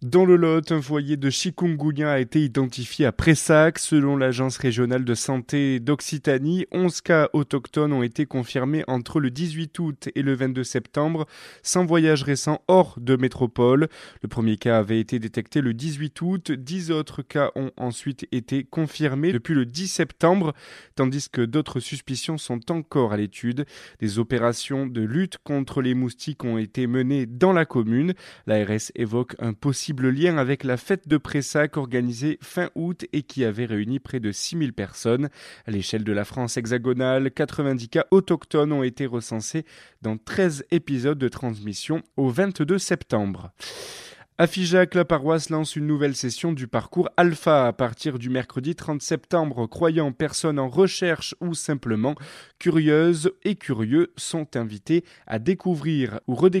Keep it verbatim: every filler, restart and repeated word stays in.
Dans le Lot, un foyer de chikungunya a été identifié à Pressac. Selon l'Agence régionale de santé d'Occitanie, onze cas autochtones ont été confirmés entre le dix-huit août et le vingt-deux septembre, sans voyage récent hors de métropole. Le premier cas avait été détecté le dix-huit août, dix autres cas ont ensuite été confirmés depuis le dix septembre, tandis que d'autres suspicions sont encore à l'étude. Des opérations de lutte contre les moustiques ont été menées dans la commune. L'A R S évoque un possible lien avec la fête de Pressac organisée fin août et qui avait réuni près de six mille personnes. À l'échelle de la France hexagonale, quatre-vingt-dix cas autochtones ont été recensés dans treize épisodes de transmission au vingt-deux septembre. À Figeac, la paroisse lance une nouvelle session du parcours Alpha à partir du mercredi trente septembre. Croyants, personnes en recherche ou simplement curieuses et curieux sont invités à découvrir ou redécouvrir